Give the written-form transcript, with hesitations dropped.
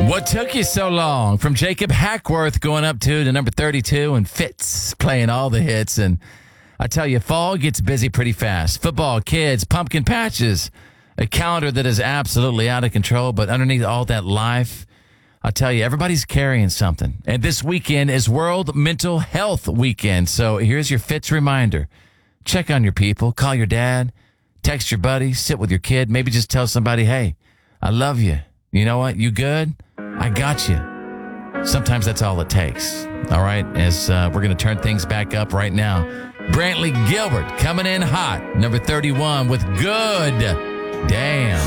What took you so long? From Jacob Hackworth going up to number 32 and Fitz playing all the hits. And I tell you, fall gets busy pretty fast. Football, kids, pumpkin patches, a calendar that is absolutely out of control. But underneath all that life, I tell you, everybody's carrying something. And this weekend is World Mental Health Weekend. So here's your Fitz reminder. Check on your people. Call your dad. Text your buddy. Sit with your kid. Maybe just tell somebody, hey, I love you. You know what? You good? I got you. Sometimes that's all it takes. All right, as we're going to turn things back up right now. Brantley Gilbert coming in hot, number 31 with Good. Damn.